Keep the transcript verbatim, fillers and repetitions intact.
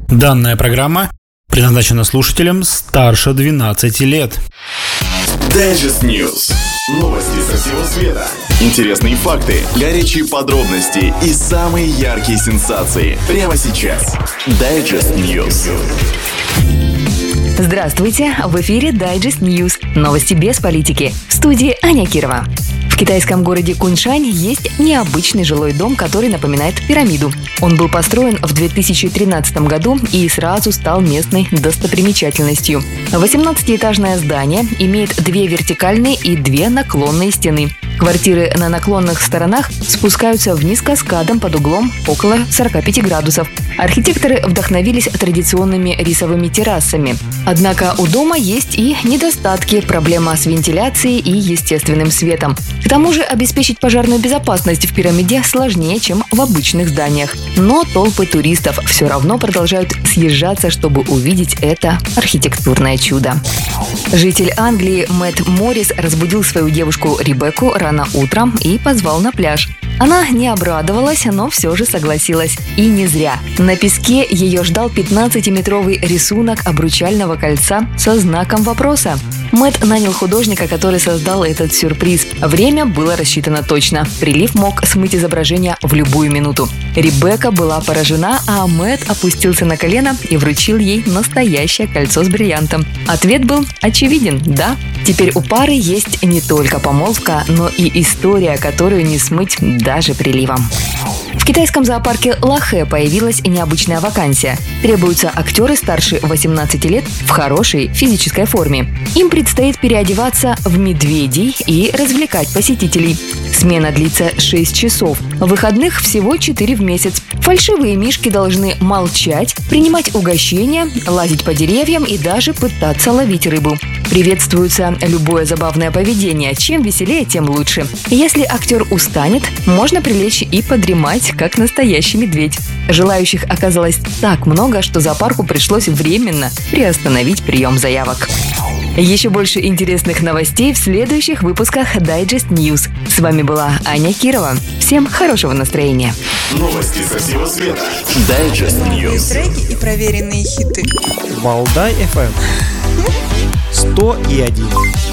Данная программа предназначена слушателям старше двенадцати лет. Digest News. Новости со всего света. Интересные факты, горячие подробности и самые яркие сенсации. Прямо сейчас. Digest News. Здравствуйте! В эфире Digest News. Новости без политики. В студии Аня Кирова. В китайском городе Куньшань есть необычный жилой дом, который напоминает пирамиду. Он был построен в две тысячи тринадцатом году и сразу стал местной достопримечательностью. восемнадцатиэтажное здание имеет две вертикальные и две наклонные стены. Квартиры на наклонных сторонах спускаются вниз каскадом под углом около сорока пяти градусов. Архитекторы вдохновились традиционными рисовыми террасами. Однако у дома есть и недостатки, проблема с вентиляцией и естественным светом. К тому же обеспечить пожарную безопасность в пирамиде сложнее, чем в обычных зданиях. Но толпы туристов все равно продолжают съезжаться, чтобы увидеть это архитектурное чудо. Житель Англии Мэтт Моррис разбудил свою девушку Ребекку рано утром и позвал на пляж. Она не обрадовалась, но все же согласилась. И не зря. На песке ее ждал пятнадцатиметровый рисунок обручального кольца со знаком вопроса. Мэтт нанял художника, который создал этот сюрприз. Время было рассчитано точно. Прилив мог смыть изображение в любую минуту. Ребекка была поражена, а Мэтт опустился на колено и вручил ей настоящее кольцо с бриллиантом. Ответ был очевиден – да. Теперь у пары есть не только помолвка, но и история, которую не смыть даже приливом. В китайском зоопарке Лахэ появилась необычная вакансия. Требуются актеры старше восемнадцати лет в хорошей физической форме. Им предстоит переодеваться в медведей и развлекать посетителей. Смена длится шесть часов. Выходных всего четыре в месяц. Фальшивые мишки должны молчать, принимать угощения, лазить по деревьям и даже пытаться ловить рыбу. Приветствуется любое забавное поведение. Чем веселее, тем лучше. Если актер устанет, можно прилечь и подремать, как настоящий медведь. Желающих оказалось так много, что зоопарку пришлось временно приостановить прием заявок. Еще больше интересных новостей в следующих выпусках Digest News. С вами была Аня Кирова. Всем хорошего настроения. Новости со всего света. Digest News. Треки и проверенные хиты. Валдай эф эм сто и один.